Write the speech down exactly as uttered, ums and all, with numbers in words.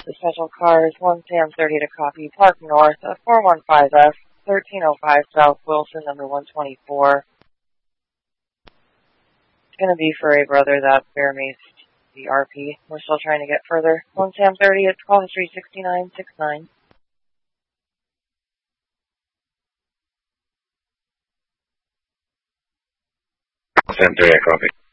The special car is one Sam thirty to copy, Park North, uh, four one five F, thirteen oh five South Wilson, number one twenty-four. It's going to be for a brother that bear maced the R P. We're still trying to get further. one Sam thirty at call history sixty-nine sixty-nine. Sam thirty, I copy.